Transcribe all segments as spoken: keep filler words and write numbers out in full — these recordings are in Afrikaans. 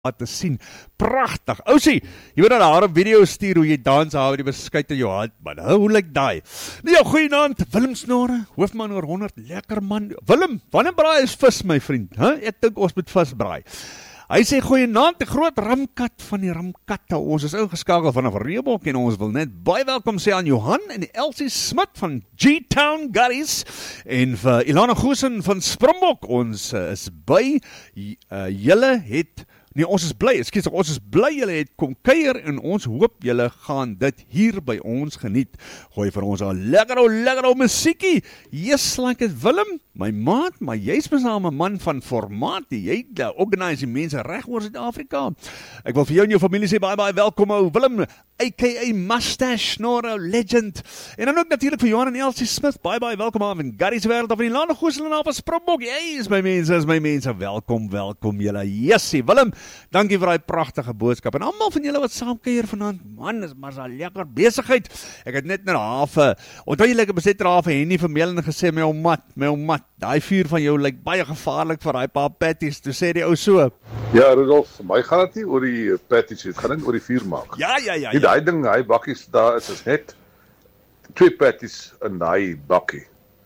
te sien. Pragtig. Ousie, jy moet nou 'n video stuur hoe jy dans hou die beskuit in jou hand, man. Hoe lyk daai? Nee, goeienaand, Willem Snorre, hoofman oor honderd, lekker man. Willem, wanneer braai is vis, my vriend? Huh? Ek dink ons moet vis braai. Hy sê goeienaand, die groot ramkat van die ramkatte. Ons is ingeskakel vanaf Reebok en ons wil net baie welkom sê aan Johan en Elsie Smit van G-Town Gurries en vir Ilana Goosen van Springbok. Ons uh, is by, uh, julle het Nee, ons is bly, ekskuus, ons is bly julle het kom kuier en ons hoop julle gaan dit hier by ons geniet. Gooi vir ons al lekker ou lekker ou musiekie. Yes, like it Willem, my maat, maar jy's besame 'n man van formaat. Jy uh, organise mense reg oor Suid-Afrika. Ek wil vir jou en jou familie sê baie baie welkom ou Willem, aka Mustache Snorre Legend. En dan ook natuurlik vir Johan en Elsie Smit. Baie baie welkom aan in Gurries wêreld of in die lande Goosen en van Springbok. Jy is my mense, is my mense. Welkom, welkom julle. Yesie, Willem. Dankie vir daai pragtige boodskap. En almal van julle wat saamkuier vanaand, man, is maar so lekker besigheid. Ek het net na hawe. Onthou jy lekker beset hawe Henny Vermeulen gesê my ou mat, my ou mat. Daai vuur van jou lyk baie gevaarlik vir daai paar patties. Toe sê die ou so. Ja, Rudolf, vir my gaan dit nie oor die patties, dit gaan net oor die vuur maak. Ja, ja, ja. Die ja. daai ding, daai bakkies daar is is net twee patties in daai bakkie.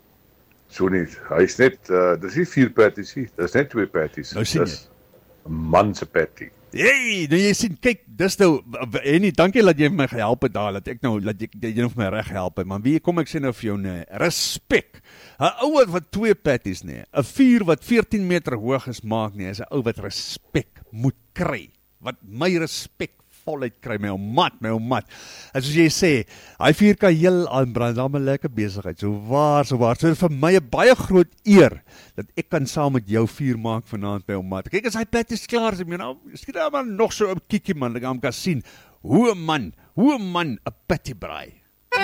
So nie. Hy's net uh, dis nie vier patties nie, dis net twee patties. Nou sien jy. 'n man se patty. Hey, nou jy sien, kyk, dis nou, Henny, dankie dat jy my gehelp het daar, dat ek nou, dat jy, jy nou vir my reg help het, maar wie, kom ek sê nou vir jou, nee, respek. 'n Ou wat twee patties, nee, 'n vuur wat veertien meter hoog is, maak nie, is 'n ou wat respek moet kry, wat my respek voluit kry, my ou mat, my ou mat. En soos jy sê, hy vuur kan heel aanbrand, dan 'n lekker besigheid, so waar, so waar, so vir my 'n baie groot eer, dat ek kan saam met jou vuur maak vanaand, my ou mat. Kyk, as hy plat is klaar, is ek meen, nou, skiet daar maar nog so 'n kiekie man, dat ek hom kan sien, hoe 'n man, hoe 'n man 'n patty braai.